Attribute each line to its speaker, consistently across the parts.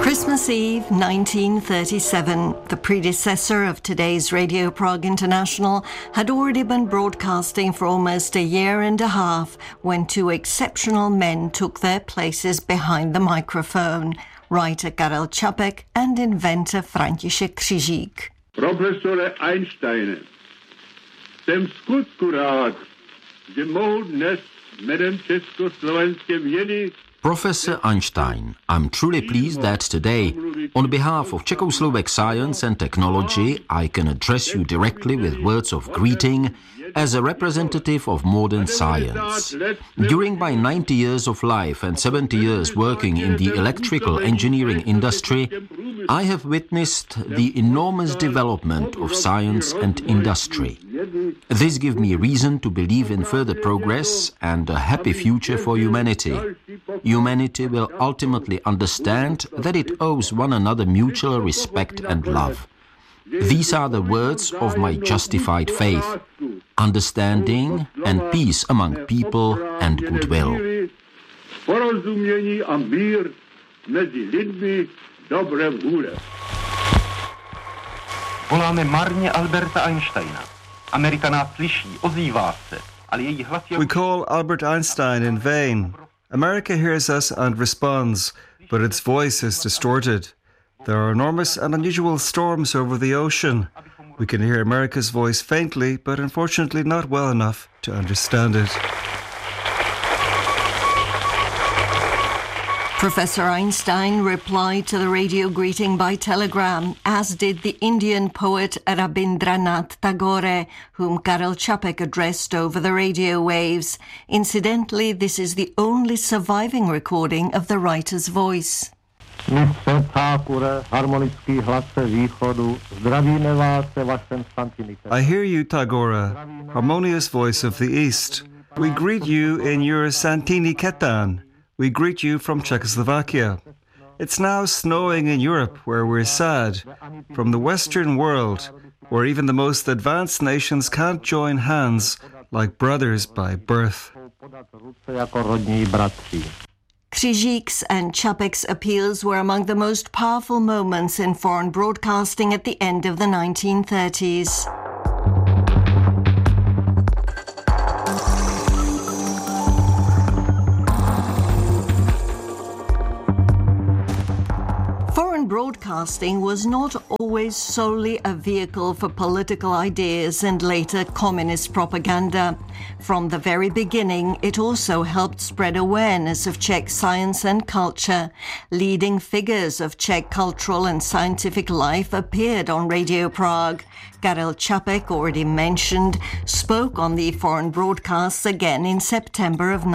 Speaker 1: Christmas Eve, 1937, the predecessor of today's Radio Prague International, had already been broadcasting for almost a year and a half when two exceptional men took their places behind the microphone, writer Karel Čapek and inventor František Křižík.
Speaker 2: Profesore Einsteine, jsem skutku rád, že mohu dnes jménem československé vědy.
Speaker 3: Professor Einstein, I'm truly pleased that today, on behalf of Czechoslovak science and technology, I can address you directly with words of greeting as a representative of modern science. During my 90 years of life and 70 years working in the electrical engineering industry, I have witnessed the enormous development of science and industry. This gives me reason to believe in further progress and a happy future for humanity. Humanity will ultimately understand that it owes one another mutual respect and love. These are the words of my justified faith, understanding and peace among people and goodwill.
Speaker 2: Porozumění a mír mezi lidmi dobré vůle.
Speaker 4: Voláme marně Alberta Einsteina. Amerika nás slyší, ozývá se, ale její hlas je...
Speaker 5: We call Albert Einstein in vain. America hears us and responds, but its voice is distorted. There are enormous and unusual storms over the ocean. We can hear America's voice faintly, but unfortunately not well enough to understand it.
Speaker 1: Professor Einstein replied to the radio greeting by telegram, as did the Indian poet Rabindranath Tagore, whom Karel Čapek addressed over the radio waves. Incidentally, this is the only surviving recording of the writer's voice.
Speaker 5: I hear you, Tagore, harmonious voice of the East. We greet you in your Santini Ketan. We greet you from Czechoslovakia. It's now snowing in Europe, where we're sad. From the Western world, where even the most advanced nations can't join hands like brothers by birth.
Speaker 1: Křižík's and Čapek's appeals were among the most powerful moments in foreign broadcasting at the end of the 1930s. Broadcasting was not always solely a vehicle for political ideas and later communist propaganda. From the very beginning, it also helped spread awareness of Czech science and culture. Leading figures of Czech cultural and scientific life appeared on Radio Prague. Karel Čapek, already mentioned, spoke on the foreign broadcasts again in September of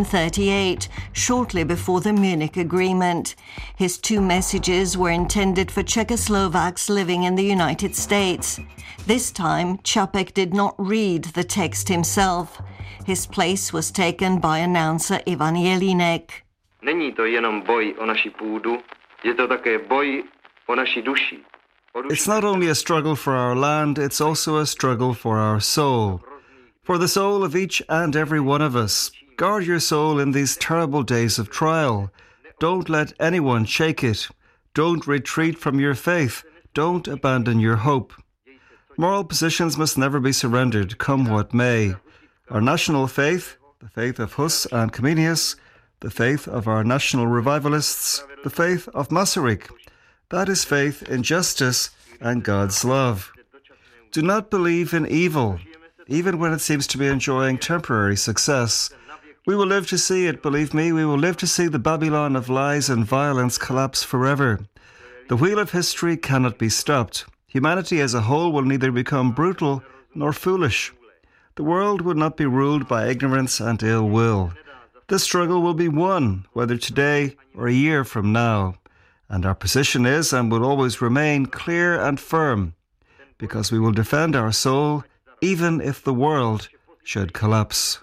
Speaker 1: 1938, shortly before the Munich Agreement. His two messages were intended for Czechoslovaks living in the United States. This time, Čapek did not read the text himself. His place was taken by announcer Ivan Jelínek.
Speaker 4: Není to jenom boj o naši půdu, je to také boj o naši duši.
Speaker 5: It's not only a struggle for our land, it's also a struggle for our soul. For the soul of each and every one of us. Guard your soul in these terrible days of trial. Don't let anyone shake it. Don't retreat from your faith. Don't abandon your hope. Moral positions must never be surrendered, come what may. Our national faith, the faith of Hus and Comenius, the faith of our national revivalists, the faith of Masaryk, that is faith in justice and God's love. Do not believe in evil, even when it seems to be enjoying temporary success. We will live to see it, believe me, we will live to see the Babylon of lies and violence collapse forever. The wheel of history cannot be stopped. Humanity as a whole will neither become brutal nor foolish. The world will not be ruled by ignorance and ill will. This struggle will be won, whether today or a year from now. And our position is and will always remain clear and firm, because we will defend our soul even if the world should collapse.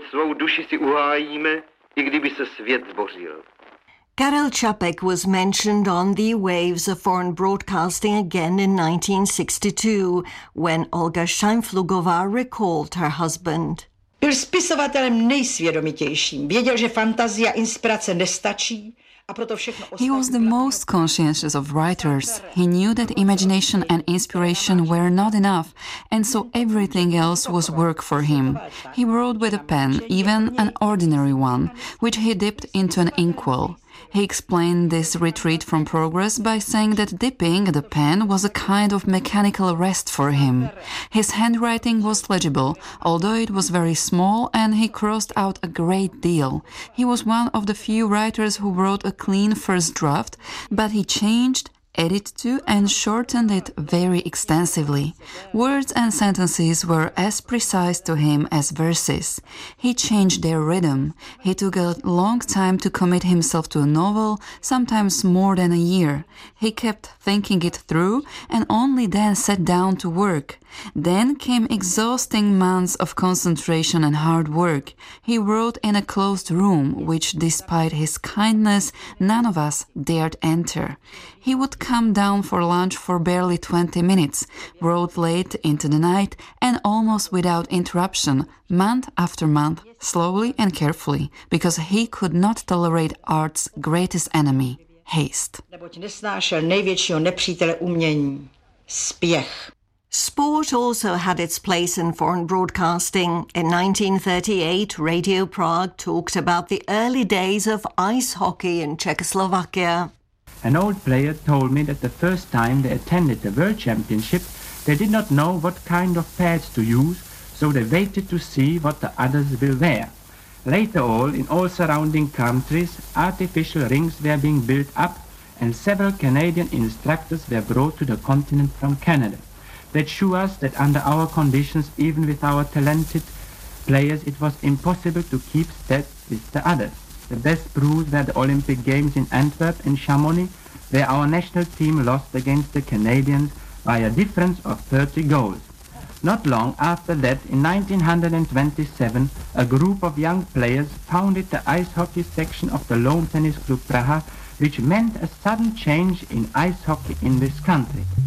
Speaker 1: Karel Čapek was mentioned on the waves of foreign broadcasting again in 1962, when Olga Scheinflugová recalled her husband.
Speaker 6: Byl spisovatelem nejsvědomitějším. Věděl, že fantazie a inspirace nestačí He was the most conscientious of writers. He knew that imagination and inspiration were not enough, and so everything else was work for him. He wrote with a pen, even an ordinary one, which he dipped into an inkwell. He explained this retreat from progress by saying that dipping the pen was a kind of mechanical rest for him. His handwriting was legible, although it was very small, and he crossed out a great deal. He was one of the few writers who wrote a clean first draft, but he changed, edited to, and shortened it very extensively. Words and sentences were as precise to him as verses. He changed their rhythm. He took a long time to commit himself to a novel, sometimes more than a year. He kept thinking it through and only then sat down to work. Then came exhausting months of concentration and hard work. He wrote in a closed room, which, despite his kindness, none of us dared enter. He would come down for lunch for barely 20 minutes, wrote late into the night, and almost without interruption, month after month, slowly and carefully, because he could not tolerate art's greatest enemy, haste.
Speaker 1: Sport also had its place in foreign broadcasting. In 1938, Radio Prague talked about the early days of ice hockey in Czechoslovakia.
Speaker 7: An old player told me that the first time they attended the World Championship, they did not know what kind of pads to use, so they waited to see what the others will wear. Later on, in all surrounding countries, artificial rings were being built up, and several Canadian instructors were brought to the continent from Canada. That showed us that under our conditions, even with our talented players, it was impossible to keep step with the others. The best proofs were the Olympic Games in Antwerp and Chamonix, where our national team lost against the Canadians by a difference of 30 goals. Not long after that, in 1927, a group of young players founded the ice hockey section of the Lawn Tennis Club Praha, which meant a sudden change in ice hockey in this country.